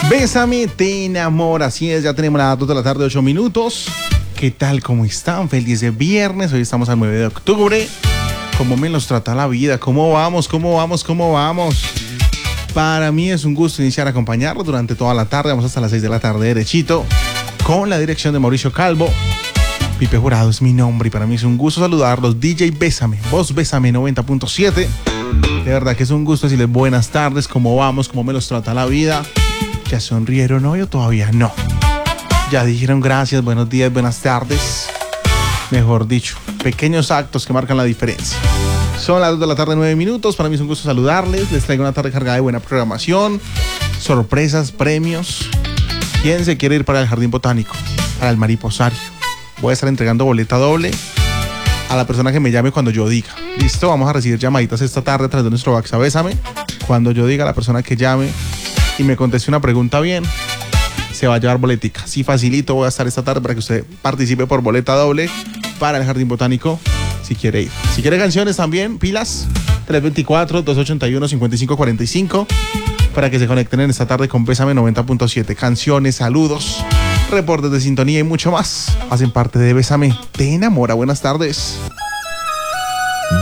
Bésame, te enamora. Así es, ya tenemos las 2 de la tarde, 8 minutos. ¿Qué tal? ¿Cómo están? Feliz de viernes. Hoy estamos al 9 de octubre. ¿Cómo me los trata la vida? ¿Cómo vamos? ¿Cómo vamos? ¿Cómo vamos? Para mí es un gusto iniciar a acompañarlos durante toda la tarde. Vamos hasta las 6 de la tarde derechito. Con la dirección de Mauricio Calvo. Pipe Jurado es mi nombre y para mí es un gusto saludarlos. DJ Bésame, Voz Bésame 90.7. De verdad que es un gusto decirles buenas tardes. ¿Cómo vamos? ¿Cómo me los trata la vida? ¿Ya sonrieron hoy o todavía no? Ya dijeron gracias, buenos días, buenas tardes. Mejor dicho, pequeños actos que marcan la diferencia. Son las 2 de la tarde, 9 minutos. Para mí es un gusto saludarles. Les traigo una tarde cargada de buena programación, sorpresas, premios. ¿Quién se quiere ir para el Jardín Botánico? Para el Mariposario. Voy a estar entregando boleta doble a la persona que me llame cuando yo diga. ¿Listo? Vamos a recibir llamaditas esta tarde a través de nuestro WhatsApp. Bésame. Cuando yo diga, la persona que llame y me conteste una pregunta bien, se va a llevar boletica. Sí, facilito, voy a estar esta tarde para que usted participe por boleta doble para el Jardín Botánico si quiere ir. Si quiere canciones también, pilas, 324-281-5545 para que se conecten en esta tarde con Bésame 90.7. Canciones, saludos, reportes de sintonía y mucho más hacen parte de Bésame, te enamora. Buenas tardes.